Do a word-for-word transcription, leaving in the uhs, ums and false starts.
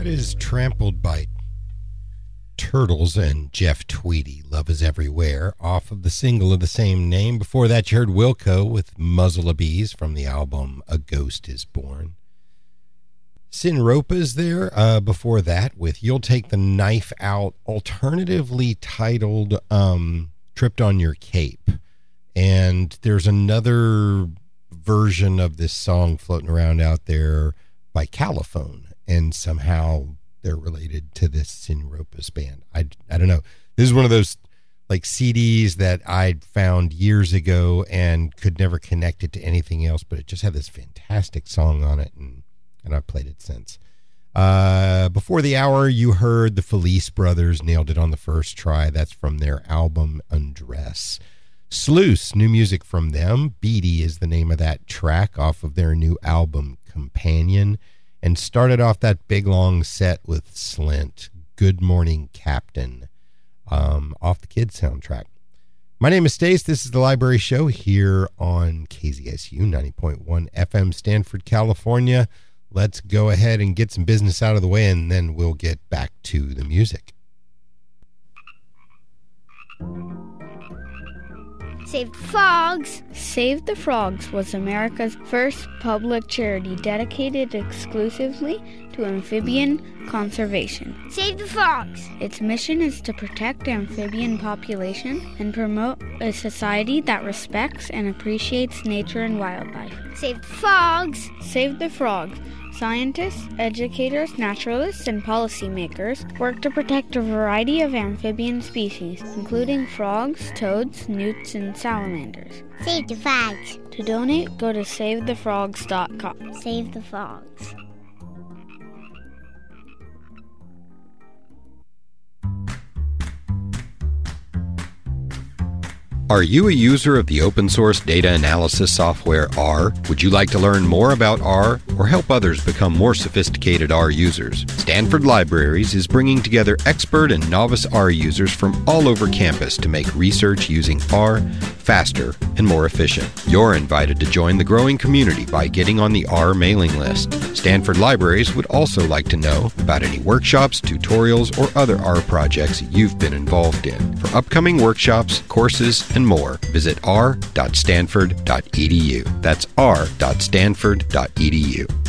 That is Trampled by Turtles and Jeff Tweedy, Love is Everywhere, off of the single of the same name. Before that, you heard Wilco with Muzzle of Bees from the album A Ghost is Born. Sinropa's there uh, before that with You'll Take the Knife Out, alternatively titled um, Tripped on Your Cape. And there's another version of this song floating around out there by Caliphone, and somehow they're related to this Sinropa's band. I, I don't know. This is one of those like C Ds that I'd found years ago and could never connect it to anything else, but it just had this fantastic song on it, and, and I've played it since. Uh, before the hour, you heard the Felice Brothers, Nailed It on the First Try. That's from their album Undress. Sluice, new music from them. Beatty is the name of that track off of their new album Companion. And started off that big long set with Slint, Good Morning Captain, um, off the Kids soundtrack. My name is Stace. This is the Library Show here on K Z S U ninety point one F M, Stanford, California. Let's go ahead and get some business out of the way, and then we'll get back to the music. Save the Frogs! Save the Frogs was America's first public charity dedicated exclusively to amphibian conservation. Save the Frogs! Its mission is to protect the amphibian population and promote a society that respects and appreciates nature and wildlife. Save the Frogs! Save the Frogs! Scientists, educators, naturalists, and policymakers work to protect a variety of amphibian species, including frogs, toads, newts, and salamanders. Save the Frogs! To donate, go to save the frogs dot com. Save the Frogs. Are you a user of the open source data analysis software R? Would you like to learn more about R or help others become more sophisticated R users? Stanford Libraries is bringing together expert and novice R users from all over campus to make research using R faster and more efficient. You're invited to join the growing community by getting on the R mailing list. Stanford Libraries would also like to know about any workshops, tutorials, or other R projects you've been involved in. For upcoming workshops, courses, and more, visit r dot stanford dot e d u. That's r dot stanford dot e d u.